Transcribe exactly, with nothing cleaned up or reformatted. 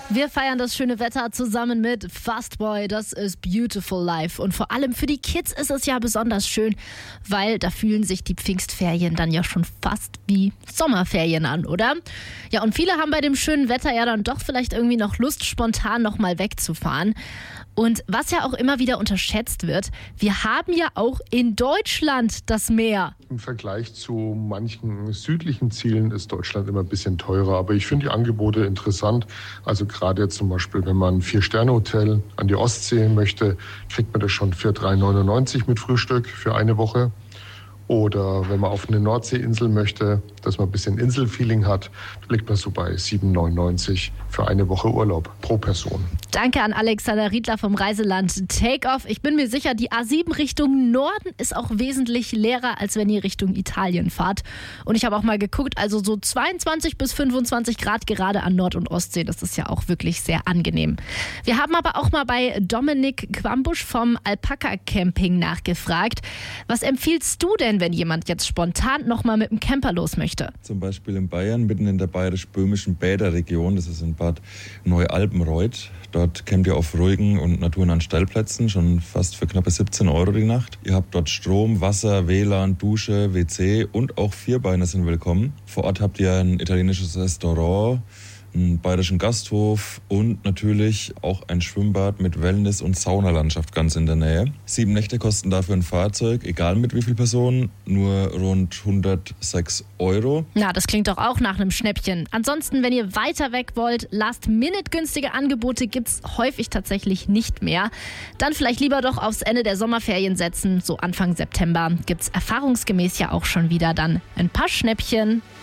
Wir feiern das schöne Wetter zusammen mit Fastboy. Das ist Beautiful Life. Und vor allem für die Kids ist es ja besonders schön, weil da fühlen sich die Pfingstferien dann ja schon fast wie Sommerferien an, oder? Ja, und viele haben bei dem schönen Wetter ja dann doch vielleicht irgendwie noch Lust, spontan noch mal wegzufahren. Und was ja auch immer wieder unterschätzt wird, wir haben ja auch in Deutschland das Meer. Im Vergleich zu manchen südlichen Zielen ist Deutschland immer ein bisschen teurer. Aber ich finde die Angebote interessant. Also gerade jetzt zum Beispiel, wenn man ein Vier-Sterne-Hotel an die Ostsee möchte, kriegt man das schon für drei neunundneunzig mit Frühstück für eine Woche. Oder wenn man auf eine Nordseeinsel möchte, dass man ein bisschen Inselfeeling hat, liegt man so bei sieben neunundneunzig für eine Woche Urlaub pro Person. Danke an Alexander Riedler vom Reiseland Takeoff. Ich bin mir sicher, die A sieben Richtung Norden ist auch wesentlich leerer, als wenn ihr Richtung Italien fahrt. Und ich habe auch mal geguckt, also so zweiundzwanzig bis fünfundzwanzig Grad gerade an Nord- und Ostsee. Das ist ja auch wirklich sehr angenehm. Wir haben aber auch mal bei Dominik Quambusch vom Alpaka Camping nachgefragt. Was empfiehlst du denn, wenn jemand jetzt spontan noch mal mit dem Camper los möchte? Zum Beispiel in Bayern, mitten in der bayerisch-böhmischen Bäderregion, das ist in Bad Neualpenreuth. Dort campt ihr auf ruhigen und naturnahen Stellplätzen, schon fast für knappe siebzehn Euro die Nacht. Ihr habt dort Strom, Wasser, W L A N, Dusche, W C und auch Vierbeiner sind willkommen. Vor Ort habt ihr ein italienisches Restaurant, einen bayerischen Gasthof und natürlich auch ein Schwimmbad mit Wellness- und Saunalandschaft ganz in der Nähe. Sieben Nächte kosten dafür ein Fahrzeug, egal mit wie viel Personen, nur rund hundertsechs Euro. Na, das klingt doch auch nach einem Schnäppchen. Ansonsten, wenn ihr weiter weg wollt, Last-Minute-günstige Angebote gibt's häufig tatsächlich nicht mehr. Dann vielleicht lieber doch aufs Ende der Sommerferien setzen. So Anfang September gibt's erfahrungsgemäß ja auch schon wieder dann ein paar Schnäppchen.